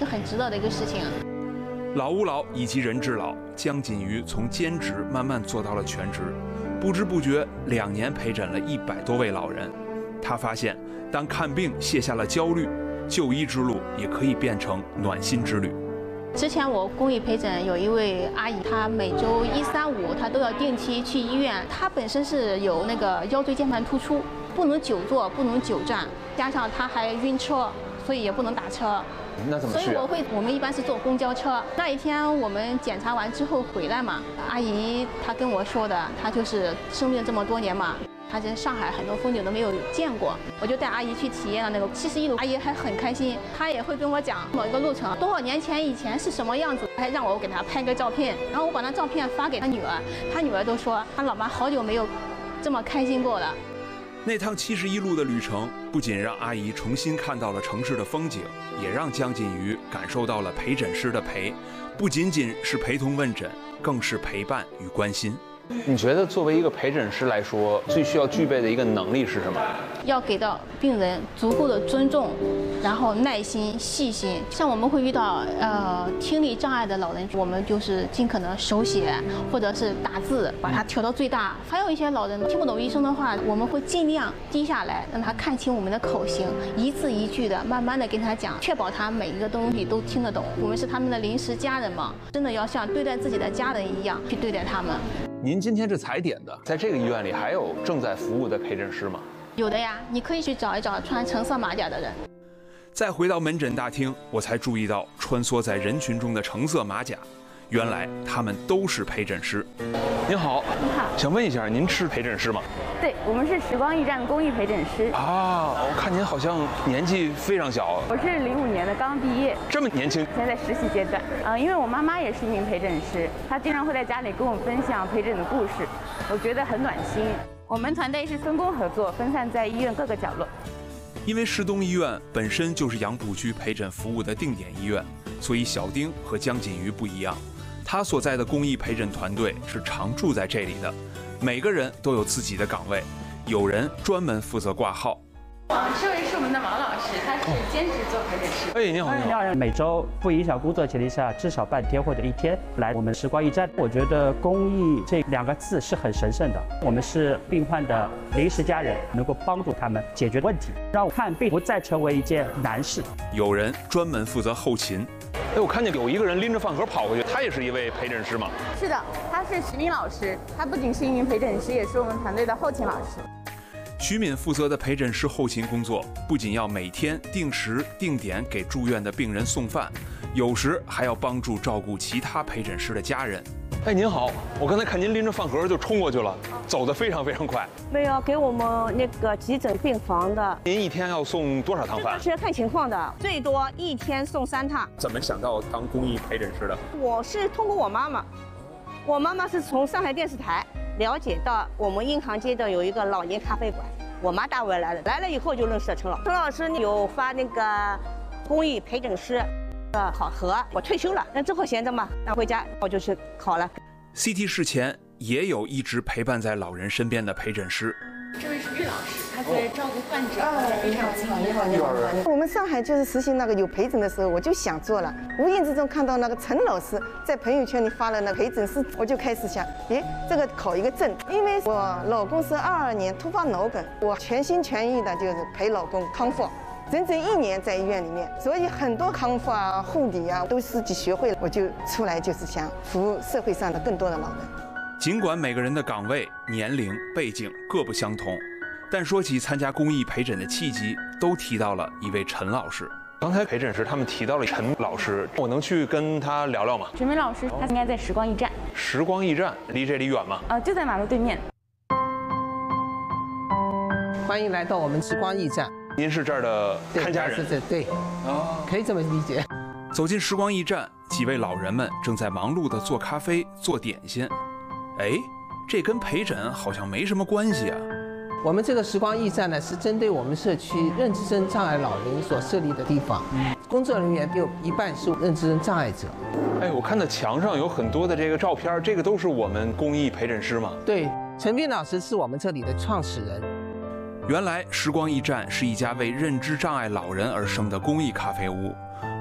是很值得的一个事情。 老吾老以及人之老，江锦瑜从兼职慢慢做到了全职，不知不觉2年陪诊了100多位老人。他发现，当看病卸下了焦虑，就医之路也可以变成暖心之旅。 之前我公益陪诊有一位阿姨，她每周1、3、5她都要定期去医院。她本身是有那个腰椎间盘突出，不能久坐，不能久站，加上她还晕车，所以也不能打车。 那怎么去？ 所以我们一般是坐公交车。那一天我们检查完之后回来嘛，阿姨她跟我说的，她就是生病这么多年嘛，她在上海很多风景都没有见过，我就带阿姨去体验了那个71路，阿姨还很开心，她也会跟我讲某一个路程多少年前以前是什么样子，还让我给她拍个照片，然后我把那照片发给她女儿，她女儿都说她老妈好久没有这么开心过了。 那趟71路的旅程，不仅让阿姨重新看到了城市的风景，也让江锦瑜感受到了陪诊师的陪，不仅仅是陪同问诊，更是陪伴与关心。 你觉得作为一个陪诊师来说，最需要具备的一个能力是什么？ 要给到病人足够的尊重，然后耐心、细心。像我们会遇到听力障碍的老人，我们就是尽可能手写或者是打字，把它调到最大。还有一些老人听不懂医生的话，我们会尽量低下来，让他看清我们的口型，一字一句的慢慢的跟他讲，确保他每一个东西都听得懂。我们是他们的临时家人嘛，真的要像对待自己的家人一样去对待他们。 您今天是踩点的，在这个医院里还有正在服务的陪诊师吗？ 有的呀，你可以去找一找穿橙色马甲的人。 再回到门诊大厅，我才注意到穿梭在人群中的橙色马甲，原来他们都是陪诊师。 您好， 你好， 想问一下，您是陪诊师吗？ 对，我们是时光驿站公益陪诊师。 啊，我看您好像年纪非常小。 我是05年的，刚毕业， 这么年轻， 现在在实习阶段。因为我妈妈也是一名陪诊师，她经常会在家里跟我分享陪诊的故事，我觉得很暖心。我们团队是分工合作，分散在医院各个角落。 因为市东医院本身就是杨浦区陪诊服务的定点医院，所以小丁和江锦瑜不一样，他所在的公益陪诊团队是常驻在这里的，每个人都有自己的岗位，有人专门负责挂号。 这位是我们的王老师，他是兼职做陪诊师。 哎，你好，你好。 每周不影响工作前提下，至少半天或者1天来我们时光驿站。我觉得公益这2个字是很神圣的，我们是病患的临时家人，能够帮助他们解决问题，让看病不再成为一件难事。 有人专门负责后勤。 哎，我看见有一个人拎着饭盒跑过去，他也是一位陪诊师吗？ 是的，他是徐明老师，他不仅是一名陪诊师，也是我们团队的后勤老师。 徐敏负责的陪诊师后勤工作，不仅要每天定时定点给住院的病人送饭，有时还要帮助照顾其他陪诊师的家人。 哎，您好，我刚才看您拎着饭盒就冲过去了，走得非常非常快。 没有给我们那个急诊病房的。 您一天要送多少趟饭？ 是要看情况的，最多1天送3趟。 怎么想到当公益陪诊师的？ 我是通过我妈妈，我妈妈是从上海电视台了解到我们银行街的有一个老年咖啡馆，我妈带我来了，来了以后就认识了陈老师。陈老师有发那个公益陪诊师的考核，我退休了，那之后闲着嘛，那回家我就去考了。 CT 室前也有一直陪伴在老人身边的陪诊师。 这位是岳老师，他对照顾患者非常尽力。 我们上海就是实行那个有陪诊的时候，我就想做了。无意之中看到那个陈老师在朋友圈里发了那个陪诊师，我就开始想，这个考一个证。因为我老公是22年突发脑梗，我全心全意的就是陪老公康复。整整1年在医院里面，所以很多康复啊、护理啊都自己学会了，我就出来就是想服务社会上的更多的老人。 尽管每个人的岗位、年龄、背景各不相同，但说起参加公益陪诊的契机，都提到了一位陈老师。 刚才陪诊时他们提到了陈老师，我能去跟他聊聊吗？ 陈明老师他应该在时光驿站。 时光驿站离这里远吗？ 就在马路对面。 欢迎来到我们时光驿站。 您是这儿的看家人？ 对，可以这么理解。 走进时光驿站，几位老人们正在忙碌地做咖啡、做点心。哎，这跟陪诊好像没什么关系啊。 我们这个时光驿站呢，是针对我们社区认知症障碍老人所设立的地方。工作人员有一半是认知症障碍者。 哎，我看到墙上有很多的这个照片，这个都是我们公益陪诊师吗？ 对，陈斌老师是我们这里的创始人。 原来时光驿站是一家为认知障碍老人而生的公益咖啡屋。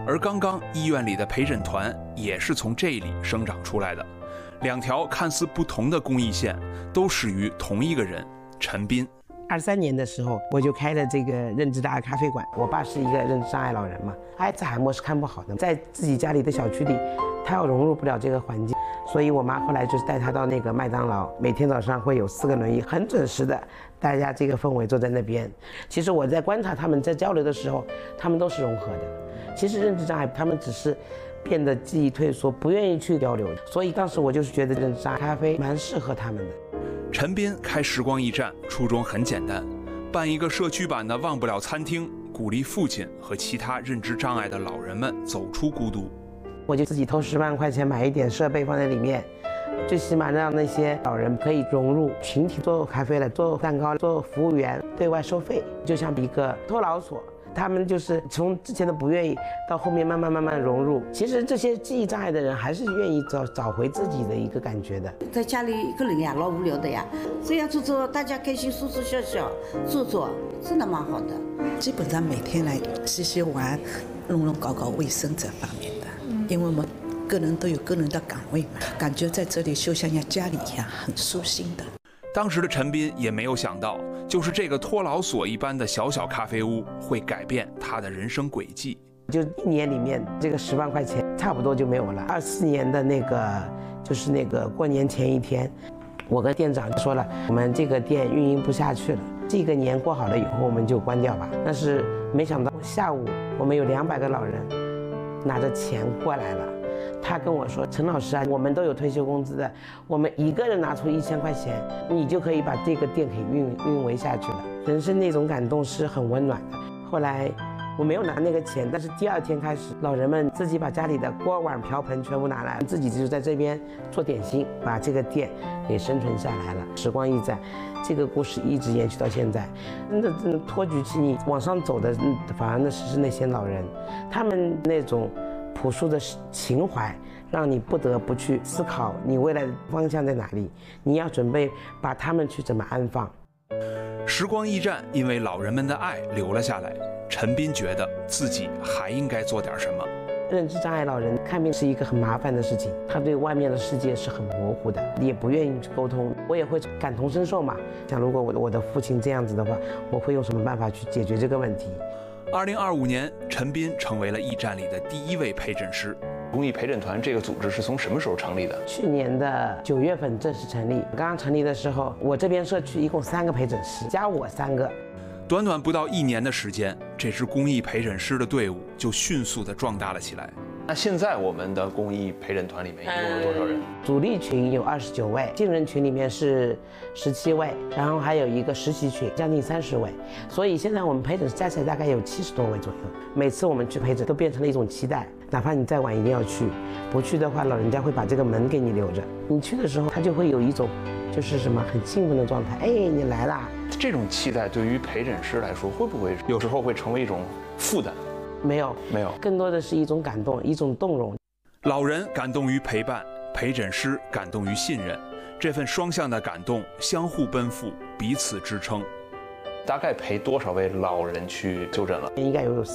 而刚刚医院里的陪诊团也是从这里生长出来的。2条看似不同的公益线，都始于同一个人——陈斌。 23年的时候，我就开了这个认知大爱咖啡馆。我爸是一个认知障碍老人嘛，阿兹海默是看不好的，在自己家里的小区里，他要融入不了这个环境，所以我妈后来就是带他到那个麦当劳，每天早上会有4个轮椅，很准时的，大家这个氛围坐在那边。其实我在观察他们在交流的时候，他们都是融合的。其实认知障碍他们只是变得记忆退缩，不愿意去交流，所以当时我就是觉得认知障碍咖啡蛮适合他们的。 陈斌开时光驿站初衷很简单，办一个社区版的忘不了餐厅，鼓励父亲和其他认知障碍的老人们走出孤独。 我就自己投10万块钱买一点设备放在里面，最起码让那些老人可以融入群体，做咖啡了，做蛋糕，做服务员，对外收费，就像一个托老所。他们就是从之前的不愿意，到后面慢慢融入。其实这些记忆障碍的人还是愿意找回自己的一个感觉的。 在家里一个人呀，老无聊的呀，这样做大家开心，说说笑笑，做真的蛮好的。 基本上每天来洗碗、弄搞卫生这方面的，因为我们个人都有个人的岗位嘛，感觉在这里就像家里一样，很舒心的。 当时的陈斌也没有想到，就是这个托老所一般的小咖啡屋会改变他的人生轨迹。 就1年里面，这个10万块钱差不多就没有了。24年的就是那个过年前一天，我跟店长说了，我们这个店运营不下去了，这个年过好了以后我们就关掉吧。但是没想到下午我们有200个老人拿着钱过来了。他跟我说：“陈老师啊，我们都有退休工资的，我们一个人拿出1000块钱，你就可以把这个店给运维下去了。”人生那种感动是很温暖的。后来我没有拿那个钱，但是第2天开始，老人们自己把家里的锅碗瓢盆全部拿来，自己就在这边做点心，把这个店给生存下来了。时光驿站这个故事一直延续到现在。真的托举起你往上走的，反而是那些老人，他们那种朴素的情怀，让你不得不去思考你未来的方向在哪里，你要准备把他们去怎么安放。 时光驿站因为老人们的爱留了下来，陈斌觉得自己还应该做点什么。 认知障碍老人看病是一个很麻烦的事情，他对外面的世界是很模糊的，也不愿意去沟通。我也会感同身受嘛，想如果我的父亲这样子的话，我会用什么办法去解决这个问题。 2025年，陈斌成为了驿站里的第1位陪诊师。 公益陪诊团这个组织是从什么时候成立的？ 去年的9月份正式成立。刚刚成立的时候，我这边社区一共3个陪诊师，加我3个。 短短不到1年的时间，这支公益陪诊师的队伍就迅速地壮大了起来。 那现在我们的公益陪诊团里面一共有多少人？ 主力群有29位，进人群里面是17位，然后还有一个实习群，将近30位。所以现在我们陪诊加起来大概有70多位左右。每次我们去陪诊都变成了一种期待，哪怕你再晚一定要去，不去的话，老人家会把这个门给你留着。你去的时候，他就会有一种就是什么很兴奋的状态，哎，你来啦！ 这种期待对于陪诊师来说，会不会有时候会成为一种负担？ 没有，更多的是一种感动，一种动容。 老人感动于陪伴，陪诊师感动于信任，这份双向的感动相互奔赴，彼此支撑。 大概陪多少位老人去就诊了？ 应该有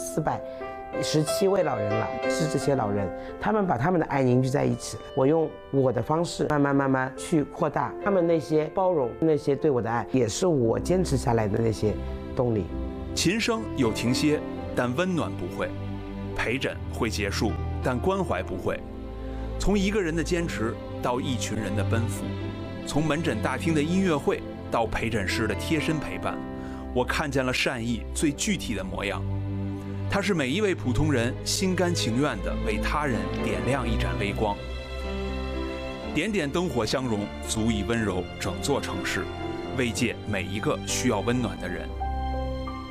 417位老人了。是这些老人，他们把他们的爱凝聚在一起了。我用我的方式慢慢去扩大他们那些包容，那些对我的爱，也是我坚持下来的那些动力。 琴声有停歇，但温暖不会；陪诊会结束，但关怀不会。从一个人的坚持到一群人的奔赴，从门诊大厅的音乐会到陪诊师的贴身陪伴，我看见了善意最具体的模样。它是每一位普通人心甘情愿地为他人点亮一盏微光。点点灯火相融，足以温柔整座城市，慰藉每一个需要温暖的人。